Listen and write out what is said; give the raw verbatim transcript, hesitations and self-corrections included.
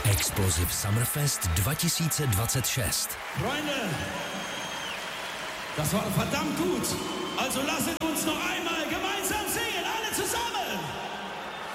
Explosive Summerfest dva tisíce dvacet šest. Freunde, das war verdammt gut. Also lasst uns noch